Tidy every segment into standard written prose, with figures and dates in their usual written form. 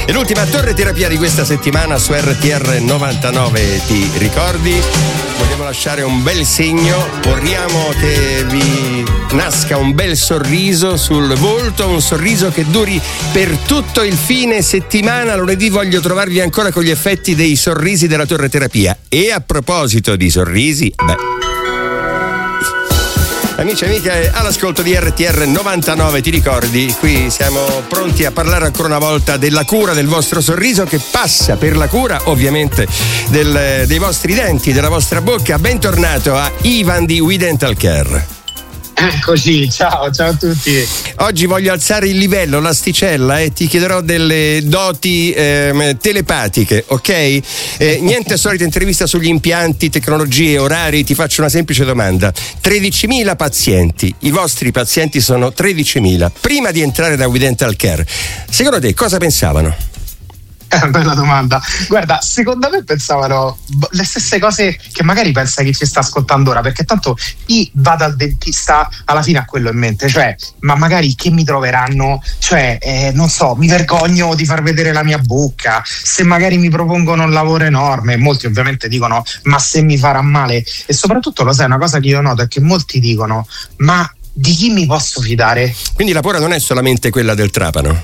E l'ultima torre terapia di questa settimana su RTR 99, ti ricordi? Vogliamo lasciare un bel segno, vorremmo che vi nasca un bel sorriso sul volto, un sorriso che duri per tutto il fine settimana. Lunedì voglio trovarvi ancora con gli effetti dei sorrisi della torre terapia. E a proposito di sorrisi, amici e amiche, all'ascolto di RTR 99, ti ricordi? Qui siamo pronti a parlare ancora una volta della cura del vostro sorriso, che passa per la cura ovviamente dei vostri denti, della vostra bocca. Bentornato a Ivan di We Dental Care. Eccoci, ciao a tutti. Oggi voglio alzare il livello, l'asticella, e ti chiederò delle doti telepatiche, ok? Niente solita intervista sugli impianti, tecnologie, orari. Ti faccio una semplice domanda: 13.000 pazienti, i vostri pazienti sono 13.000. Prima di entrare da We Dental Care, secondo te cosa pensavano? Bella domanda. Guarda, secondo me pensavano le stesse cose che magari pensa chi ci sta ascoltando ora, perché tanto chi va dal dentista alla fine ha quello in mente, cioè, ma magari che mi troveranno, cioè, non so, mi vergogno di far vedere la mia bocca, se magari mi propongono un lavoro enorme. Molti ovviamente dicono, ma se mi farà male? E soprattutto, lo sai, una cosa che io noto è che molti dicono, ma di chi mi posso fidare? Quindi la paura non è solamente quella del trapano?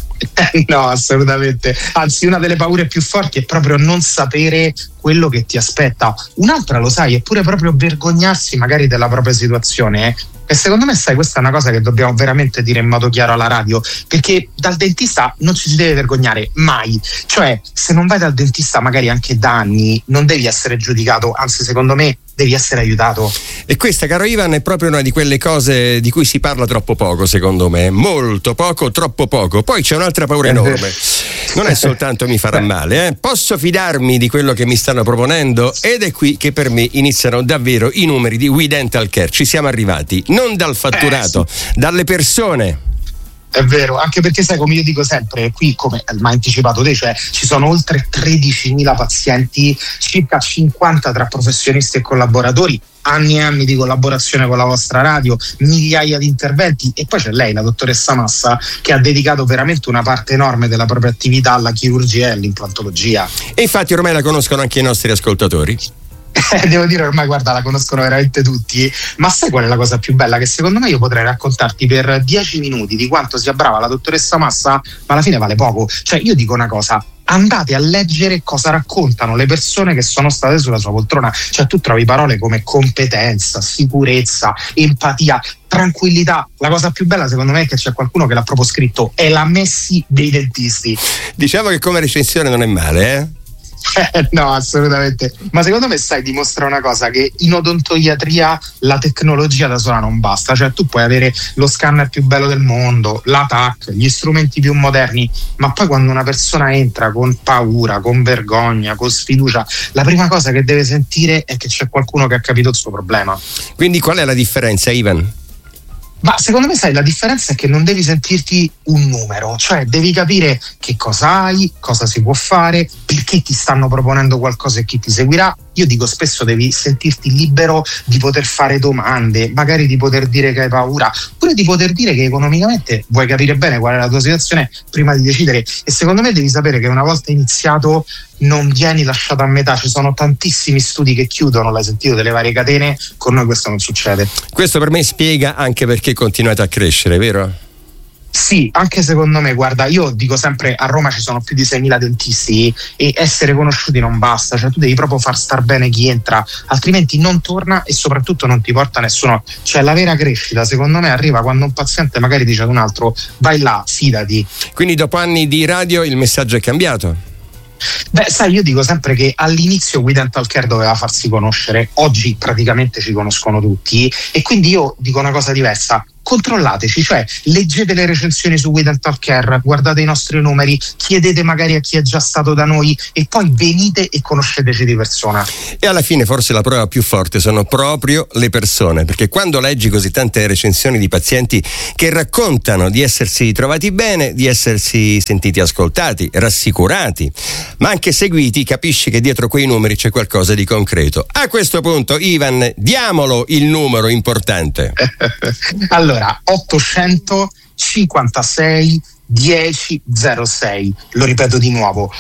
No, assolutamente. Anzi, una delle paure più forti è proprio non sapere quello che ti aspetta. Un'altra, lo sai, è pure proprio vergognarsi magari della propria situazione. E secondo me, sai, questa è una cosa che dobbiamo veramente dire in modo chiaro alla radio, perché dal dentista non ci si deve vergognare mai. Cioè, se non vai dal dentista magari anche da anni, non devi essere giudicato, anzi secondo me devi essere aiutato. E questa, caro Ivan, è proprio una di quelle cose di cui si parla troppo poco, secondo me. Molto poco, troppo poco. Poi c'è un'altra paura enorme. Non è soltanto mi farà male, eh? Posso fidarmi di quello che mi stanno proponendo? Ed è qui che per me iniziano davvero i numeri di We Dental Care. Ci siamo arrivati, non dal fatturato, dalle persone. È vero, anche perché sai, come io dico sempre, qui, come mi hai anticipato te, cioè ci sono oltre 13.000 pazienti, circa 50 tra professionisti e collaboratori, anni e anni di collaborazione con la vostra radio, migliaia di interventi, e poi c'è lei, la dottoressa Massa, che ha dedicato veramente una parte enorme della propria attività alla chirurgia e all'implantologia. E infatti ormai la conoscono anche i nostri ascoltatori. Devo dire, ormai, guarda, la conoscono veramente tutti. Ma sai qual è la cosa più bella? Che secondo me io potrei raccontarti per 10 minuti di quanto sia brava la dottoressa Massa, ma alla fine vale poco. Cioè, io dico una cosa: andate a leggere cosa raccontano le persone che sono state sulla sua poltrona. Cioè, tu trovi parole come competenza, sicurezza, empatia, tranquillità. La cosa più bella secondo me è che c'è qualcuno che l'ha proprio scritto, è la Messi dei dentisti. Diciamo che come recensione non è male, eh? No, assolutamente. Ma secondo me, sai, dimostra una cosa, che in odontoiatria la tecnologia da sola non basta. Cioè, tu puoi avere lo scanner più bello del mondo, la TAC, gli strumenti più moderni, ma poi quando una persona entra con paura, con vergogna, con sfiducia, la prima cosa che deve sentire è che c'è qualcuno che ha capito il suo problema. Quindi qual è la differenza, Ivan? Ma secondo me, sai, la differenza è che non devi sentirti un numero, cioè devi capire che cosa hai, cosa si può fare, perché ti stanno proponendo qualcosa e chi ti seguirà. Io dico spesso, devi sentirti libero di poter fare domande, magari di poter dire che hai paura, oppure di poter dire che economicamente vuoi capire bene qual è la tua situazione prima di decidere. E secondo me devi sapere che una volta iniziato non vieni lasciato a metà. Ci sono tantissimi studi che chiudono, l'hai sentito, delle varie catene. Con noi questo non succede. Questo per me spiega anche perché continuate a crescere, vero? Sì, anche secondo me, guarda, io dico sempre, a Roma ci sono più di 6.000 dentisti e essere conosciuti non basta, cioè tu devi proprio far star bene chi entra, altrimenti non torna e soprattutto non ti porta nessuno. Cioè la vera crescita secondo me arriva quando un paziente magari dice ad un altro, vai là, fidati. Quindi dopo anni di radio il messaggio è cambiato? Beh, sai, io dico sempre che all'inizio We Dental Care doveva farsi conoscere, oggi praticamente ci conoscono tutti, e quindi io dico una cosa diversa: controllateci, cioè leggete le recensioni su We Dental Care, guardate i nostri numeri, chiedete magari a chi è già stato da noi e poi venite e conosceteci di persona. E alla fine forse la prova più forte sono proprio le persone, perché quando leggi così tante recensioni di pazienti che raccontano di essersi trovati bene, di essersi sentiti ascoltati, rassicurati, ma anche seguiti, capisci che dietro quei numeri c'è qualcosa di concreto. A questo punto, Ivan, diamolo il numero importante. Allora, 856 1006. Lo ripeto di nuovo,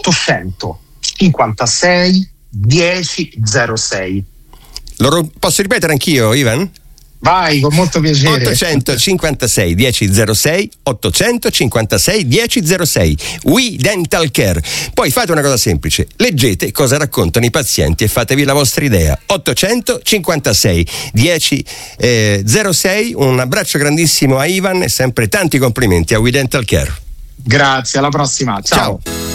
856 1006. Posso ripetere anch'io, Ivan? Vai, con molto piacere. 856 1006, 856 1006. We Dental Care. Poi fate una cosa semplice: leggete cosa raccontano i pazienti e fatevi la vostra idea. 856 1006. Un abbraccio grandissimo a Ivan e sempre tanti complimenti a We Dental Care. Grazie, alla prossima. Ciao.